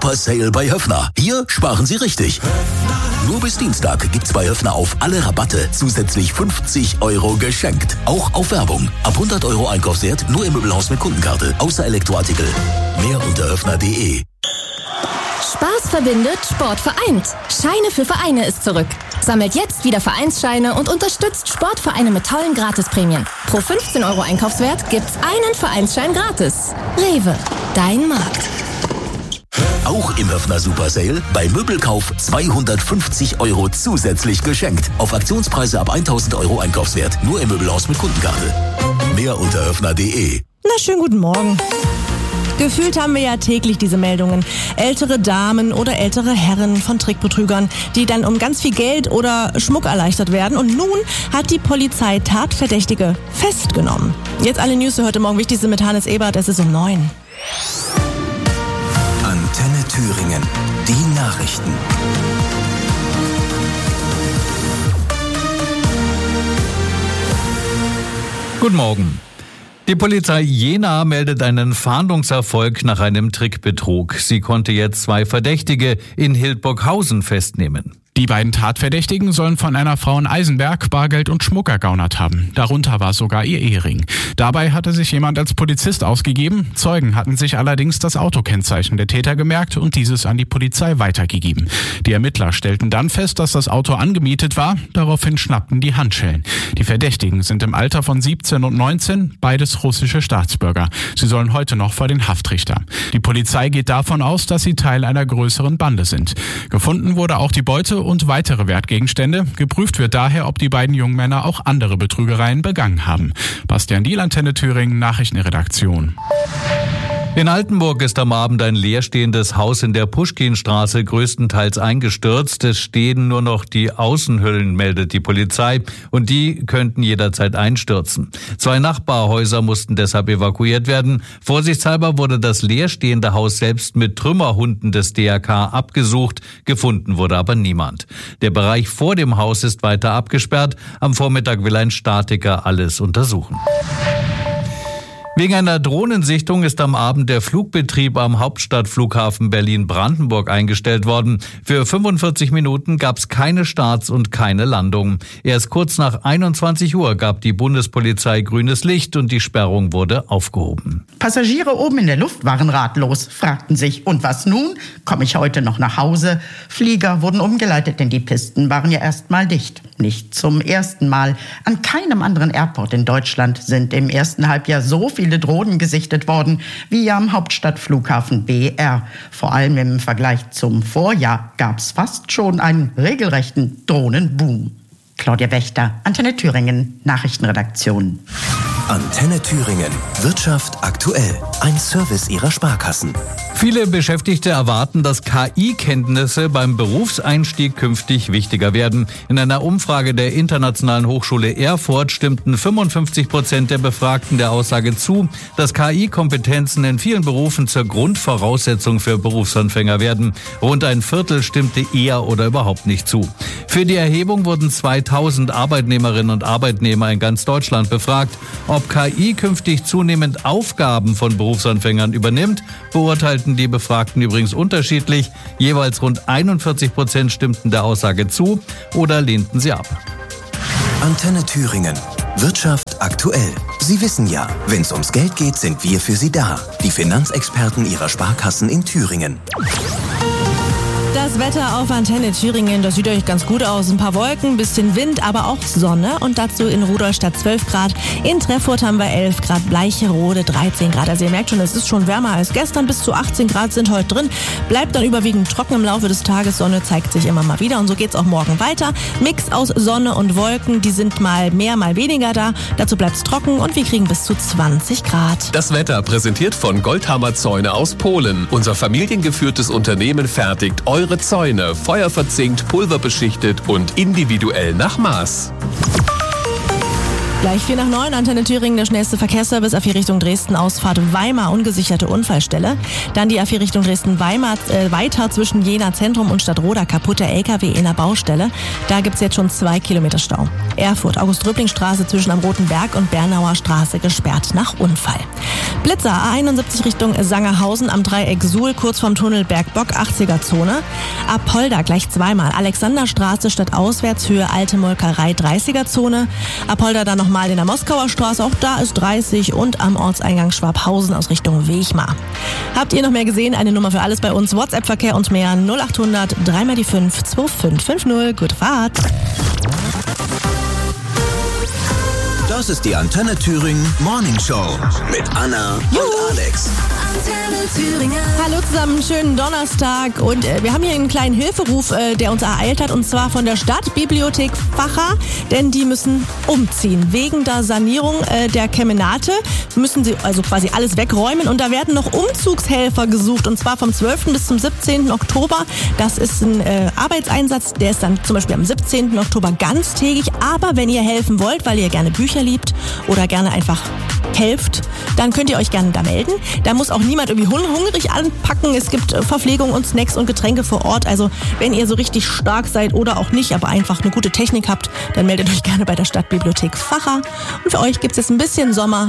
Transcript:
Super Sale bei Höffner. Hier sparen Sie richtig. Nur bis Dienstag gibt's bei Höffner auf alle Rabatte zusätzlich 50 € geschenkt. Auch auf Werbung. Ab 100 € Einkaufswert nur im Möbelhaus mit Kundenkarte. Außer Elektroartikel. Mehr unter höffner.de. Spaß verbindet, Sport vereint. Scheine für Vereine ist zurück. Sammelt jetzt wieder Vereinsscheine und unterstützt Sportvereine mit tollen Gratisprämien. Pro 15 € Einkaufswert gibt's einen Vereinsschein gratis. Rewe, dein Markt. Auch im Höffner Super Sale bei Möbelkauf 250 € zusätzlich geschenkt. Auf Aktionspreise ab 1000 € Einkaufswert. Nur im Möbelhaus mit Kundenkarte. Mehr unter höffner.de. Na, schönen guten Morgen. Gefühlt haben wir ja täglich diese Meldungen. Ältere Damen oder ältere Herren von Trickbetrügern, die dann um ganz viel Geld oder Schmuck erleichtert werden. Und nun hat die Polizei Tatverdächtige festgenommen. Jetzt alle News für heute Morgen. Wichtigste mit Hannes Ebert. Es ist um 9. Antenne Thüringen. Die Nachrichten. Guten Morgen. Die Polizei Jena meldet einen Fahndungserfolg nach einem Trickbetrug. Sie konnte jetzt 2 Verdächtige in Hildburghausen festnehmen. Die beiden Tatverdächtigen sollen von einer Frau in Eisenberg Bargeld und Schmuck ergaunert haben. Darunter war sogar ihr Ehering. Dabei hatte sich jemand als Polizist ausgegeben. Zeugen hatten sich allerdings das Autokennzeichen der Täter gemerkt und dieses an die Polizei weitergegeben. Die Ermittler stellten dann fest, dass das Auto angemietet war. Daraufhin schnappten die Handschellen. Die Verdächtigen sind im Alter von 17 und 19, beides russische Staatsbürger. Sie sollen heute noch vor den Haftrichter. Die Polizei geht davon aus, dass sie Teil einer größeren Bande sind. Gefunden wurde auch die Beute und weitere Wertgegenstände. Geprüft wird daher, ob die beiden jungen Männer auch andere Betrügereien begangen haben. Bastian Diel, Antenne Thüringen, Nachrichtenredaktion. In Altenburg ist am Abend ein leerstehendes Haus in der Puschkinstraße größtenteils eingestürzt. Es stehen nur noch die Außenhüllen, meldet die Polizei, und die könnten jederzeit einstürzen. 2 Nachbarhäuser mussten deshalb evakuiert werden. Vorsichtshalber wurde das leerstehende Haus selbst mit Trümmerhunden des DRK abgesucht. Gefunden wurde aber niemand. Der Bereich vor dem Haus ist weiter abgesperrt. Am Vormittag will ein Statiker alles untersuchen. Wegen einer Drohnensichtung ist am Abend der Flugbetrieb am Hauptstadtflughafen Berlin-Brandenburg eingestellt worden. Für 45 Minuten gab es keine Starts und keine Landungen. Erst kurz nach 21 Uhr gab die Bundespolizei grünes Licht und die Sperrung wurde aufgehoben. Passagiere oben in der Luft waren ratlos, fragten sich, und was nun? Komme ich heute noch nach Hause? Flieger wurden umgeleitet, denn die Pisten waren ja erst mal dicht. Nicht zum ersten Mal. An keinem anderen Airport in Deutschland sind im ersten Halbjahr so viele Drohnen gesichtet worden wie am Hauptstadtflughafen BR. Vor allem im Vergleich zum Vorjahr gab es fast schon einen regelrechten Drohnenboom. Claudia Wächter, Antenne Thüringen, Nachrichtenredaktion. Antenne Thüringen. Wirtschaft aktuell. Ein Service Ihrer Sparkassen. Viele Beschäftigte erwarten, dass KI-Kenntnisse beim Berufseinstieg künftig wichtiger werden. In einer Umfrage der Internationalen Hochschule Erfurt stimmten 55% der Befragten der Aussage zu, dass KI-Kompetenzen in vielen Berufen zur Grundvoraussetzung für Berufsanfänger werden. Rund ein Viertel stimmte eher oder überhaupt nicht zu. Für die Erhebung wurden 2000 Arbeitnehmerinnen und Arbeitnehmer in ganz Deutschland befragt. Ob KI künftig zunehmend Aufgaben von Berufsanfängern übernimmt, beurteilten die Befragten übrigens unterschiedlich. Jeweils rund 41% stimmten der Aussage zu oder lehnten sie ab. Antenne Thüringen. Wirtschaft aktuell. Sie wissen ja, wenn es ums Geld geht, sind wir für Sie da. Die Finanzexperten Ihrer Sparkassen in Thüringen. Das Wetter auf Antenne Thüringen, das sieht euch ganz gut aus. Ein paar Wolken, bisschen Wind, aber auch Sonne. Und dazu in Rudolstadt 12 Grad. In Treffurt haben wir 11 Grad, Bleicherode 13 Grad. Also ihr merkt schon, es ist schon wärmer als gestern. Bis zu 18 Grad sind heute drin. Bleibt dann überwiegend trocken im Laufe des Tages. Sonne zeigt sich immer mal wieder. Und so geht's auch morgen weiter. Mix aus Sonne und Wolken. Die sind mal mehr, mal weniger da. Dazu bleibt's trocken und wir kriegen bis zu 20 Grad. Das Wetter präsentiert von Goldhammer Zäune aus Polen. Unser familiengeführtes Unternehmen fertigt eure Zäune, feuerverzinkt, pulverbeschichtet und individuell nach Maß. Gleich 8:45, Antenne Thüringen, der schnellste Verkehrsservice, A4 Richtung Dresden, Ausfahrt Weimar, ungesicherte Unfallstelle. Dann die A4 Richtung Dresden-Weimar, weiter zwischen Jena Zentrum und Stadtroda, kaputter LKW in der Baustelle. Da gibt's jetzt schon 2 Kilometer Stau. Erfurt, August-Röbling-Straße zwischen am Roten Berg und Bernauer Straße gesperrt nach Unfall. Blitzer, A71 Richtung Sangerhausen am Dreieck Suhl, kurz vorm Tunnel Bergbock, 80er-Zone. Apolda gleich zweimal, Alexanderstraße statt Auswärtshöhe, Alte Molkerei, 30er-Zone. Apolda dann nochmal in der Moskauer Straße, auch da ist 30 und am Ortseingang Schwabhausen aus Richtung Wechmar. Habt ihr noch mehr gesehen? Eine Nummer für alles bei uns, WhatsApp-Verkehr und mehr 0800 3 die 5 2550. Gute Fahrt! Das ist die Antenne Thüringen Morning Show mit Anna und Alex. Antenne Thüringen. Hallo zusammen, schönen Donnerstag und wir haben hier einen kleinen Hilferuf, der uns ereilt hat, und zwar von der Stadtbibliothek Vacha, denn die müssen umziehen. Wegen der Sanierung der Kemenate müssen sie also quasi alles wegräumen und da werden noch Umzugshelfer gesucht, und zwar vom 12. bis zum 17. Oktober. Das ist ein Arbeitseinsatz, der ist dann zum Beispiel am 17. Oktober ganztägig, aber wenn ihr helfen wollt, weil ihr gerne Bücher liebt oder gerne einfach helft, dann könnt ihr euch gerne da melden. Da muss auch niemand irgendwie hungrig anpacken. Es gibt Verpflegung und Snacks und Getränke vor Ort. Also wenn ihr so richtig stark seid oder auch nicht, aber einfach eine gute Technik habt, dann meldet euch gerne bei der Stadtbibliothek Vacha. Und für euch gibt es jetzt ein bisschen Sommer